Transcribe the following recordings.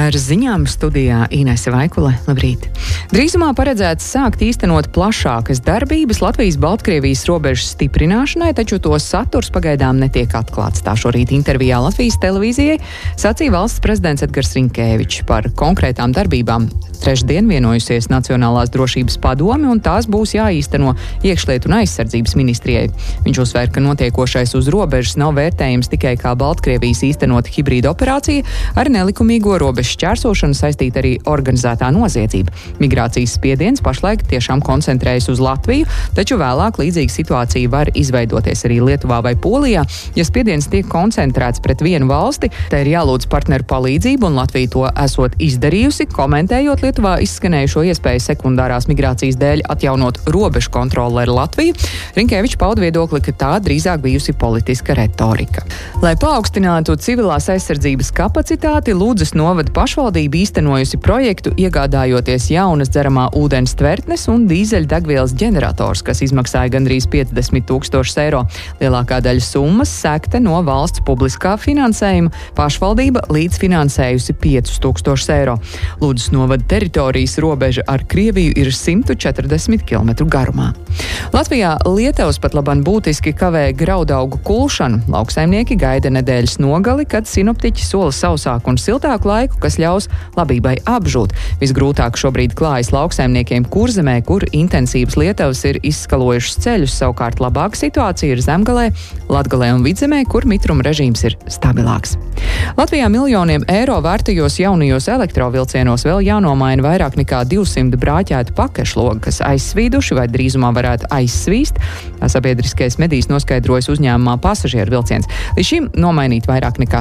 Ar ziņām studijā Inese Vaikule. Labrīt! Drīzumā paredzēts sākt īstenot plašākas darbības Latvijas-Baltkrievijas robežas stiprināšanai, taču to saturs pagaidām netiek atklāts. Tā šorīt intervijā Latvijas televīzijai sacīja valsts prezidents Edgars Rinkēvičs par konkrētām darbībām. Trešdien vienojusies Nacionālās drošības padome, un tās būs jāīsteno iekšlietu un aizsardzības ministrijai. Viņš uzsvēra, ka notiekošais uz robežas nav vērtējams tikai kā Baltkrievijas īstenota hibrīda operācija, ar nelikumīgo robežu šķērsošanu saistīta arī organizētā noziedzība. Migrācijas spiediens pašlaik tiešām koncentrējas uz Latviju, taču vēlāk līdzīga situācija var izveidoties arī Lietuvā vai Polijā. Ja spiediens tiek koncentrēts pret vienu valsti, te ir jālūdz partneru palīdzību, un Latvija to esot izdarījusi, komentējot Lietuvā izskanējušo iespēju sekundārās migrācijas dēļ atjaunot robežu kontroli ar Latviju. Rinkēvičs pauda viedokli, ka tā drīzāk bijusi politiska retorika. Lai paaugstinātu civilās aizsardzības kapacitāti, Ludzas novada pašvaldība īstenojusi projektu, iegādājoties jaunas dzeramā ūdens tvertnes un dīzeļdegvielas ģenerators, kas izmaksāja gandrīz 50 000 eiro. Lielākā daļa summas sekta no valsts publiskā finansējuma, pašvaldība līdzfinansējusi 5 000 eiro. Ludzas novada teritorijas robeža ar Krieviju ir 140 km garumā. Latvijā lietavas pat laban būtiski kavē graudaugu kulšanu. Lauksaimnieki gaida nedēļas nogali, kad sinoptiķi sola sausāku un siltāku laiku, kas ļaus labībai apžūt. Visgrūtāk šobrīd klājas lauksaimniekiem Kurzemē, kur intensīvas lietavas ir izskalojušas ceļus, savukārt labāka situācija ir Zemgalē, Latgalē un Vidzemē, kur mitruma režīms ir stabilāks. Latvijā miljoniem eiro vērtajos jaunajos elektrovilcienos vēl jānomaina vairāk nekā 200 brāķētu pakešlogu, kas aizsvīduši vai drīzumā varētu aizsvīst. Sabiedriskais medijs noskaidrojas uzņēmumā Pasažieru vilciens. Līdz šim nomainīt vairāk nekā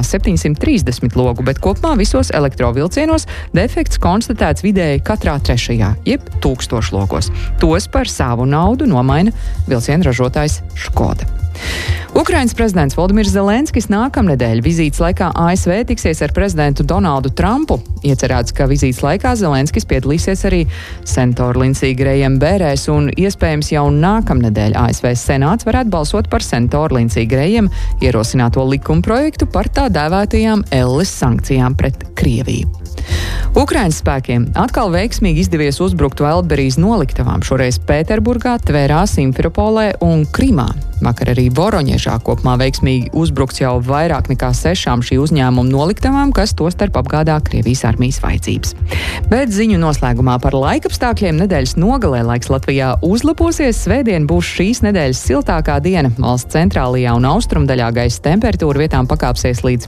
730 logu, bet kopumā visos elektrovilcienos defekts konstatēts vidēji katrā trešajā, jeb 1000 logos. Tos par savu naudu nomaina vilcienu ražotājs Škoda. Ukrainas prezidents Volodimirs Zelenskis nākamnedēļ vizītes laikā ASV tiksies ar prezidentu Donaldu Trumpu. Iecerēts, ka vizītes laikā Zelenskis piedalīsies arī senatoru Lindsey Graham bērēs, un iespējams jau nākamnedēļ ASV senāts varētu balsot par senatoru Lindsey Graham ierosināto likumprojektu par tā dēvētajām Elles sankcijām pret Krieviju. Ukrainas spēkiem atkal veiksmīgi izdevies uzbrukt Wildberries noliktavām, šoreiz Pēterburgā, Tverā, Simferopolē un Krimā. Vakar arī Voroņežā kopumā veiksmīgi uzbrukts jau vairāk nekā 6 šī uzņēmuma noliktavām, kas tostarp apgādā Krievijas armijas vajadzības. Bet ziņu noslēgumā par laikapstākļiem nedēļas nogalē laiks Latvijā uzlabosies. Svētdien būs šīs nedēļas siltākā diena. Valsts centrālajā un austrumdaļā gaisa temperatūra vietām pakāpsies līdz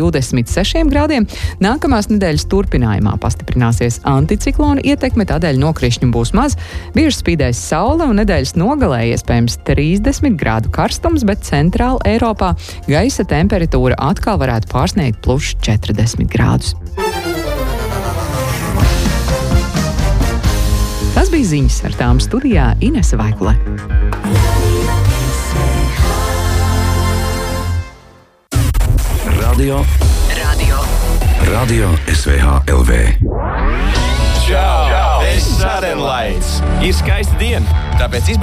+26 grādiem. Nākamās nedēļas turpinājumā pastiprināsies anticiklona ietekme, tādēļ nokrišņu būs maz. Bieži spīdēs saule un nedēļas nogalē iespējams 30 grādu karstums, bet centrāla Eiropā gaisa temperatūra atkal varētu pārsniegt +40 grādus. Tas bija ziņas, ar tām studijā Inese Vaikule. Radio SVH LV. Čau! Es Sarenlaids! Ir skaista diena, tāpēc